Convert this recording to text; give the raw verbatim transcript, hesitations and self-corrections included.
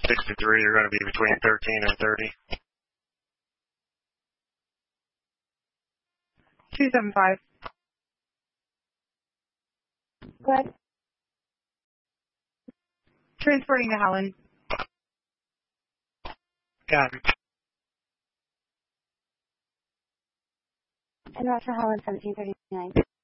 sixty-three, you're going to be between thirteen and thirty. two seven five. Go ahead. Transporting to Helen. Got it. And Roger Helen, seventeen thirty-nine.